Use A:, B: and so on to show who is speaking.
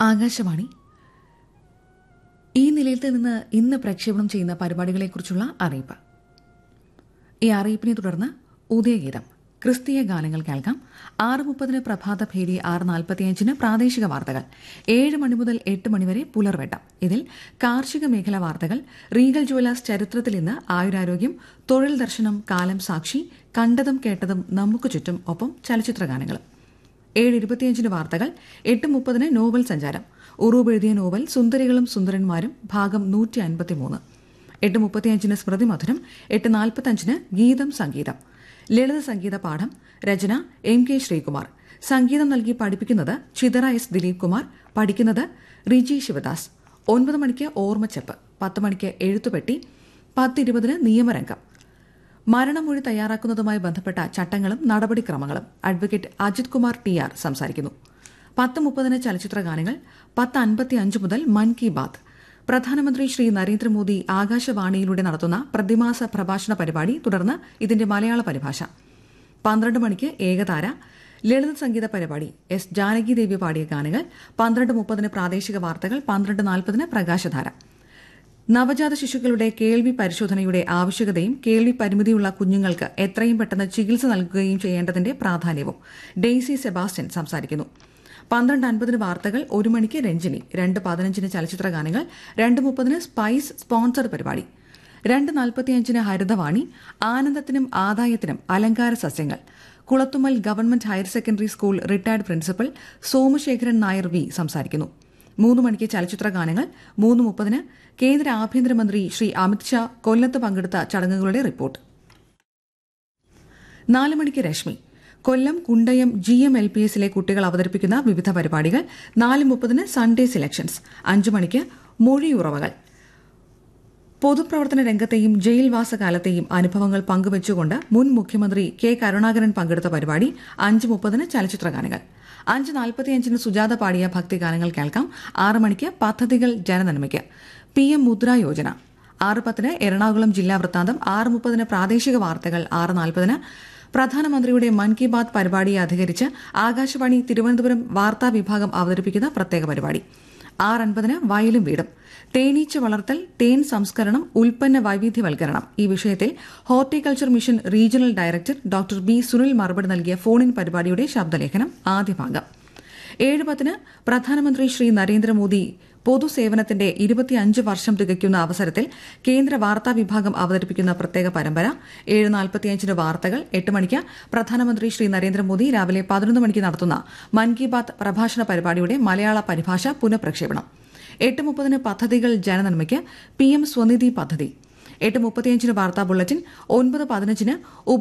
A: ആകാശവാണി. ഈ നിലയത്തിൽ നിന്ന് ഇന്ന് പ്രക്ഷേപണം ചെയ്യുന്ന പരിപാടികളെക്കുറിച്ചുള്ള അറിയിപ്പ്. ഈ അറിയിപ്പിനെ തുടർന്ന് ഉദയഗീതം, ക്രിസ്തീയ ഗാനങ്ങൾ കേൾക്കാം. 6:30 പ്രഭാത ഭേരി, 6:45 പ്രാദേശിക വാർത്തകൾ, 7 മണി മുതൽ 8 മണിവരെ പുലർവെട്ടം. ഇതിൽ കാർഷിക മേഖലാ വാർത്തകൾ, റീഗൽ ജ്വല്ലേഴ്സ് ചരിത്രത്തിൽ ഇന്ന്, ആയുരാരോഗ്യം, തൊഴിൽ ദർശനം, കാലം സാക്ഷി, കണ്ടതും കേട്ടതും നമുക്ക് ചുറ്റും, ഒപ്പം ചലച്ചിത്ര ഗാനങ്ങളും. 7:25 വാർത്തകൾ, 8:30 നോവൽ സഞ്ചാരം, ഉറൂബ് എഴുതിയ നോവൽ സുന്ദരികളും സുന്ദരന്മാരും ഭാഗം 153. 8:35 സ്മൃതി മധുരം, 8:45 ഗീതം സംഗീതം, ലളിത സംഗീത പാഠം, രചന എം കെ ശ്രീകുമാർ, സംഗീതം നൽകി പഠിപ്പിക്കുന്നത് ചിതറ എസ് ദിലീപ് കുമാർ, പഠിക്കുന്നത് റിജി ശിവദാസ്. 9 മണിക്ക് ഓർമ്മച്ചെപ്പ്, 10 മണിക്ക് എഴുത്തുപെട്ടി, 10:20 നിയമരംഗം, മരണമൊഴി തയ്യാറാക്കുന്നതുമായി ബന്ധപ്പെട്ട ചട്ടങ്ങളും നടപടിക്രമങ്ങളും അഡ്വക്കേറ്റ് അജിത് കുമാർ TR സംസാരിക്കുന്നു. 10:30 ചലച്ചിത്ര ഗാനങ്ങൾ, 10:55 മുതൽ മൻ കി ബാത്ത്, പ്രധാനമന്ത്രി ശ്രീ നരേന്ദ്രമോദി ആകാശവാണിയിലൂടെ നടത്തുന്ന പ്രതിമാസ പ്രഭാഷണ പരിപാടി, തുടർന്ന് ഇതിന്റെ മലയാള പരിഭാഷ. 12 മണിക്ക് ഏകതാര, ലളിത സംഗീത പരിപാടി, എസ് ജാനകി ദേവി പാടിയ ഗാനങ്ങൾ. 12:30 പ്രാദേശിക വാർത്തകൾ, 12:40 പ്രകാശധാര. നവജാത ശിശുക്കളുടെ കേൾവി പരിശോധനയുടെ ആവശ്യകതയും കേൾവി പരിമിതിയുള്ള കുഞ്ഞുങ്ങൾക്ക് എത്രയും പെട്ടെന്ന് ചികിത്സ നൽകുകയും ചെയ്യേണ്ടതിന്റെ പ്രാധാന്യവും ഡെയ്സി സെബാസ്റ്റ്യൻ സംസാരിക്കുന്നു. 12:50 വാർത്തകൾ, 1 മണിക്ക് രഞ്ജിനി, 2:15 ചലച്ചിത്ര ഗാനങ്ങൾ, 2:30 സ്പൈസ് സ്പോൺസർഡ് പരിപാടി, 2:45 ഹരിതവാണി, ആനന്ദത്തിനും ആദായത്തിനും അലങ്കാര സസ്യങ്ങൾ, Kulathummal government higher secondary school retired principal Somasekharan Nair V സംസാരിക്കുന്നു. 3 മണിക്ക് ചലച്ചിത്ര ഗാനങ്ങൾ, 3:30 കേന്ദ്ര ആഭ്യന്തരമന്ത്രി ശ്രീ അമിത്ഷാ കൊല്ലത്ത് പങ്കെടുത്ത ചടങ്ങുകളുടെ റിപ്പോർട്ട്. 4 മണിക്ക് രശ്മി, കൊല്ലം കുണ്ടയം GMLPSലെ കുട്ടികൾ അവതരിപ്പിക്കുന്ന വിവിധ പരിപാടികൾ. 4:30 സൺഡേ സെലക്ഷൻസ്. 5 മണിക്ക് മൊഴിയുറവകൾ, പൊതുപ്രവർത്തന രംഗത്തെയും ജയിൽവാസകാലത്തെയും അനുഭവങ്ങൾ പങ്കുവച്ചുകൊണ്ട് മുൻ മുഖ്യമന്ത്രി കെ കരുണാകരൻ പങ്കെടുത്ത പരിപാടി. 5:30 ചലച്ചിത്ര ഗാനങ്ങൾ. 5:45 സുജാത പാടിയ ഭക്തിഗാനങ്ങൾ കേൾക്കാം. 6 മണിക്ക് പദ്ധതികൾ ജനനന്മയ്ക്ക്, PM മുദ്ര യോജന. 6:10 എറണാകുളം ജില്ലാ വൃത്താന്തം. 6:30 പ്രാദേശിക വാർത്തകൾ. 6:40 പ്രധാനമന്ത്രിയുടെ മൻ കി ബാത്ത് പരിപാടിയെ അധികരിച്ച് ആകാശവാണി തിരുവനന്തപുരം വാർത്താ വിഭാഗം അവതരിപ്പിക്കുന്ന പ്രത്യേക പരിപാടി. 6:50 വയലും വീടും, തേനീച്ച വളർത്തൽ, തേൻ സംസ്കരണം, ഉൽപ്പന്ന വൈവിധ്യവൽക്കരണം, ഈ വിഷയത്തിൽ horticulture mission regional director doctor B Sunil മറുപടി നൽകിയ ഫോണിൻ പരിപാടിയുടെ ശബ്ദലേഖനം, ആദ്യ ഭാഗം. 7:10 പ്രധാനമന്ത്രി ശ്രീ നരേന്ദ്രമോദി പൊതുസേവനത്തിന്റെ 25 വർഷം തികയ്ക്കുന്ന അവസരത്തിൽ കേന്ദ്ര വാർത്താ വിഭാഗം അവതരിപ്പിക്കുന്ന പ്രത്യേക പരമ്പര. 7:45 വാർത്തകൾ. 8 മണിക്ക് പ്രധാനമന്ത്രി ശ്രീ നരേന്ദ്രമോദി രാവിലെ 11 മണിക്ക് നടത്തുന്ന മൻ കി ബാത്ത് പ്രഭാഷണ പരിപാടിയുടെ മലയാള പരിഭാഷ പുനഃപ്രക്ഷേപണം. 8:30 പദ്ധതികൾ ജനനന്മയ്ക്ക്, PM സ്വനിധി പദ്ധതി. 8:35 വാർത്താ ബുള്ളറ്റിൻ. 9:15